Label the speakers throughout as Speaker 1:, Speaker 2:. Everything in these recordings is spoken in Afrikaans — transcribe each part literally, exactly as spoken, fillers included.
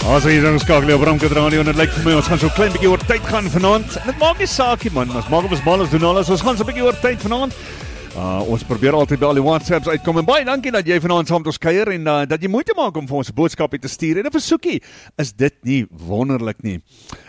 Speaker 1: As jy dan skakel op Ramkat Radio en dit lyk vir my ons gaan so klein bietjie oor tyd gaan vanaand. En dit maak nie saakie man, ons maak ons mal ons doen alles. Ons gaan so 'n bietjie oor tyd vanaand. Uh, ons probeer altyd by al die WhatsApps uitkom en baie dankie dat jy vanaand saam met ons kuier en uh, dat jy moeite maak om vir ons 'n boodskapie te stuur en 'n versoekie. Is dit nie wonderlik nie?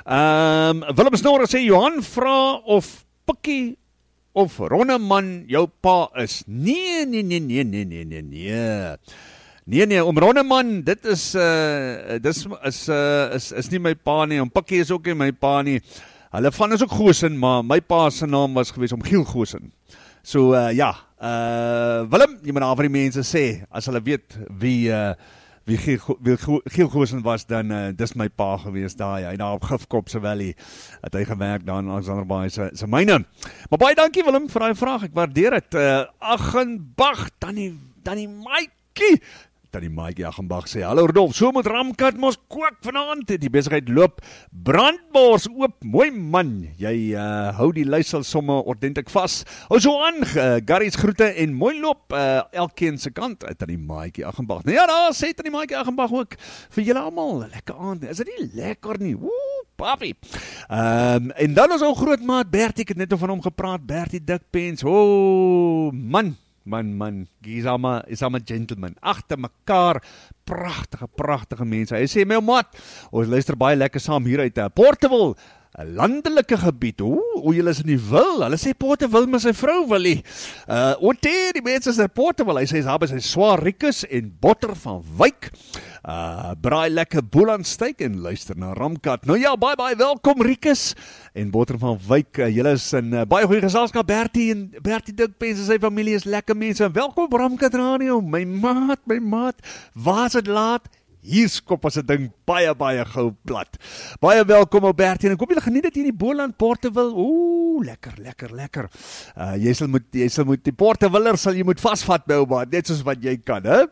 Speaker 1: Ehm um, Willem Snorre sê Johan vra of Pikkie of Ronneman jou pa is. Nee, nee, nee, nee, nee, nee, nee, nee. Nee nee, om Ronneman, dit is uh dis is uh is is nie my pa nie. Om Pikkie is ook nie my pa nie. Hulle van is ook Goosen, maar my pa se naam was gewees om Giel Goosen. So uh ja, uh Willem, jy moet aan vir die mense sê as hulle weet wie uh wie Giel, wie Giel Goosen was, dan uh, dis my pa gewees daar. Hy daar op Gifkop se Valley het hy gewerk daar in Alexanderbaai se se myne. Maar baie dankie Willem vir daai vraag. Ek waardeer dit. Uh Aggenbach, Tannie Tannie Maatjie. Tannie Maatjie Aggenbach sê, hallo Rodolf, so moet Ramkat mos kook vanaand, die besigheid loop, brandbors oop, mooi man, jy uh, hou die luisel somme ordentlik vas, hou so aan, uh, Gary's groete en mooi loop, uh, elkeen se kant, uh, Tannie Maatjie Aggenbach, nou ja, daar sê Tannie Maatjie Aggenbach ook, vir julle almal, lekker aand, is dit nie lekker nie, woe, papi, um, en dan is ons grootmaat Bertie, ek het net van hom gepraat, Bertie Dikpens, oh, man, Man, man, is allemaal, is allemaal gentleman. Achter mekaar, prachtige, prachtige mense. Hy sê, my maat, ons luister baie lekker saam hier uit uh, Portable, 'n landelike gebied. Oeh, o, julle is in die wil. Hulle sê Portable met sy vrou Willie. Uh, Ote, die mense is in Portable. Hy sê, hy is hy swaar Rikus en Botter van Wyk. Uh, braai lekker boelandsteak en luister na Ramkat. Nou ja, baie, baie welkom Rikus en Botter van Wyk. Uh, julle is in uh, baie goeie geselskap. Bertie en Bertie Dikpens en sy familie is lekker mense. Welkom Ramkat Radio. My maat, my maat. Waar is het laat? Hier skop as 'n ding baie, baie gou plat. Baie welkom op Bertie en ek hoop julle geniet dit hier in die Boland Portewil. Ooh, lekker, lekker, lekker. Uh, jy sal moet, jy sal moet, die Portewiller sal jy moet vasvat by ouma, net soos wat jy kan, hè?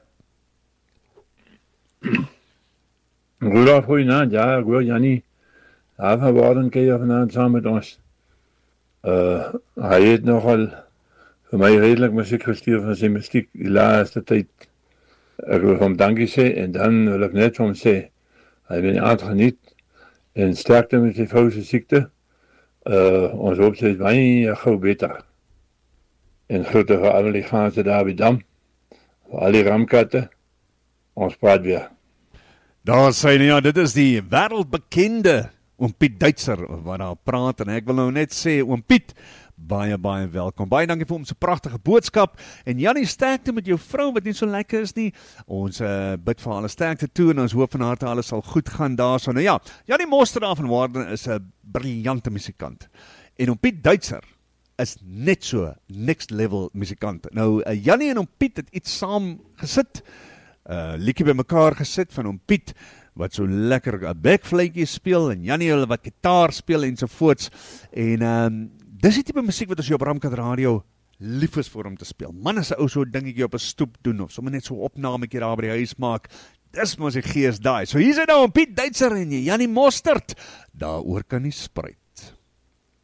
Speaker 2: Goedendag, goeienaand, ja, ek wil Jannie Haven worden keer vanavond samen met ons. Uh, hy het nogal vir my redelijk muziek gestuur van sy muziek die laatste tyd. Ek wil hom dankie sê en dan wil ek net vir hom sê, hy ben aard geniet en sterkte met die vrou se siekte. Uh, ons hoop sy is baie gauw beter. En groete vir al die gaanse daar by Dam, vir al die ramkatte, ons praat weer.
Speaker 1: Daar sê nie, ja, dit is die wêreldbekende Oom Piet Duitser wat daar praat en ek wil nou net sê, Oom Piet, baie, baie welkom. Baie dankie vir ons pragtige boodskap en Jannie, sterkte met jou vrou wat nie so lekker is nie. Ons uh, bid vir alle sterkte toe en ons hoop van harte alles sal goed gaan daar so. Nou ja, Jannie Moster daar van Waarden is 'n briljante musikant. En Oom Piet Duitser is net so next level musikant. Nou, uh, Jannie en Oom Piet het iets saam gesit, uh, liedjie by mekaar gesit van Oom Piet, wat so lekker 'n backfluitjie speel en Jannie hulle wat gitaar speel ensovoorts. En um, dis die tipe musiek wat ons hier op Ramkat Radio lief is vir om te speel. Man, as 'n ou so 'n dingetjie op 'n stoep doen of sommer net so 'n opnametjie daar by die huis maak, dis mos die gees daai. So hier is nou Piet Duitser en Jannie Mostert. Daaroor kan nie spruit.